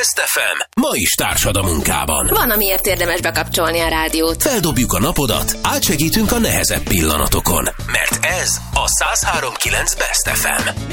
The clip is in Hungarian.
Best FM. Ma is társad a munkában. Van, amiért érdemes bekapcsolni a rádiót. Feldobjuk a napodat, átsegítünk a nehezebb pillanatokon. Mert ez a 103.9 Best FM.